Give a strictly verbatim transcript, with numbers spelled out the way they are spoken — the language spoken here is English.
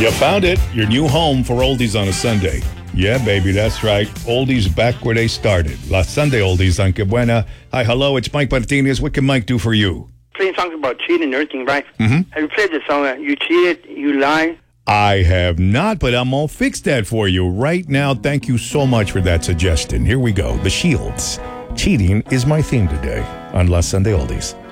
You found it. Your new home for oldies on a Sunday. Yeah, baby, that's right. Oldies back where they started. La Sunday Oldies on Que Buena. Hi, hello, it's Mike Martinez. What can Mike do for you? Playing songs about cheating and everything, right? Mm-hmm. Have you played the song, uh, You Cheated, You Lie? I have not, but I'm going to fix that for you right now. Thank you so much for that suggestion. Here we go. The Shields. Cheating is my theme today on La Sunday Oldies.